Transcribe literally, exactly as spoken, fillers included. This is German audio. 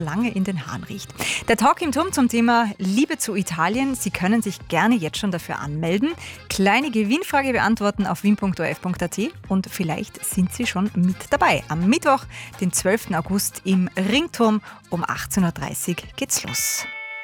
lange in den Haaren riecht. Der Talk im Turm zum Thema Liebe zu Italien. Sie können sich gerne jetzt schon dafür anmelden. Kleine Gewinnfrage beantworten auf wien punkt o r f punkt a t und vielleicht sind Sie schon mit dabei. Am Mittwoch, den zwölften August im Ringturm um achtzehn Uhr dreißig geht's los.